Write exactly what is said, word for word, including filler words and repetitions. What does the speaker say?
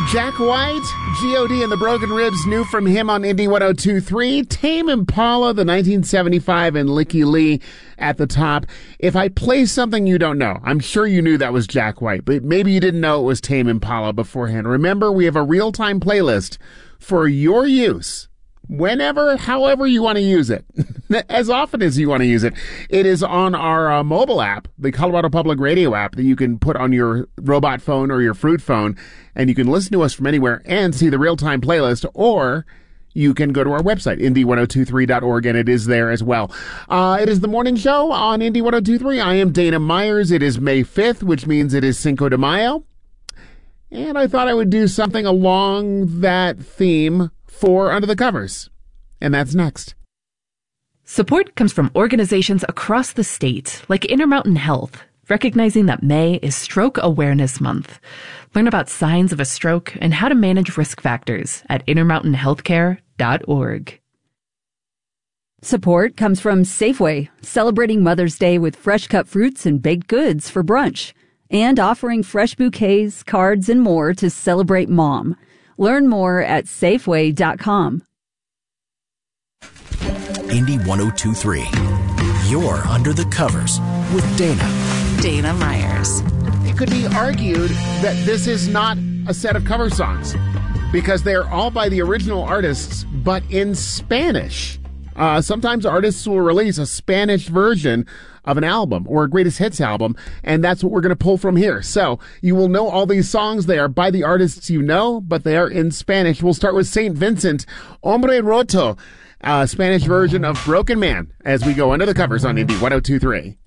Jack White, G O D and the Broken Ribs, new from him on Indie one oh two point three. Tame Impala, the nineteen seventy-five, and Licky Lee at the top. If I play something you don't know, I'm sure you knew that was Jack White, but maybe you didn't know it was Tame Impala beforehand. Remember, we have a real-time playlist for your use. Whenever, however you want to use it, as often as you want to use it. It is on our uh, mobile app, the Colorado Public Radio app that you can put on your robot phone or your fruit phone, and you can listen to us from anywhere and see the real-time playlist, or you can go to our website, indie ten twenty-three dot org, and it is there as well. Uh, it is the morning show on Indie ten twenty-three. I am Dana Myers. It is May fifth, which means it is Cinco de Mayo. And I thought I would do something along that theme for Under the Covers. And that's next. Support comes from organizations across the state, like Intermountain Health, recognizing that May is Stroke Awareness Month. Learn about signs of a stroke and how to manage risk factors at intermountain healthcare dot org. Support comes from Safeway, celebrating Mother's Day with fresh cut fruits and baked goods for brunch, and offering fresh bouquets, cards, and more to celebrate Mom. Learn more at Safeway dot com. Indie ten twenty-three. You're Under the Covers with Dana. Dana Myers. It could be argued that this is not a set of cover songs because they're all by the original artists, but in Spanish. Uh, sometimes artists will release a Spanish version of an album or a greatest hits album, and that's what we're going to pull from here. So you will know all these songs. They are by the artists you know, but they are in Spanish. We'll start with Saint Vincent, Hombre Roto, a Spanish version of Broken Man, as we go under the covers on Indie ten twenty-three.